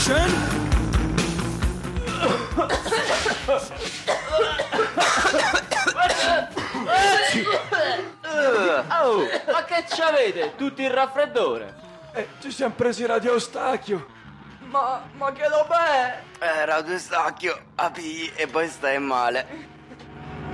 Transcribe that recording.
Action! Oh, ma che c'avete? Tutti il raffreddore? Ci siamo presi Radio Eustachio. Ma che lo è? Radio Eustachio, api e poi stai male.